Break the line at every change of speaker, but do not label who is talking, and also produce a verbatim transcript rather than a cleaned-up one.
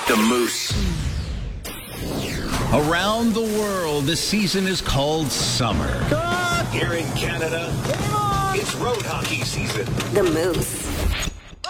The Moose.
Around the world, the season is called summer.
Here in Canada, it's road hockey season.
The Moose.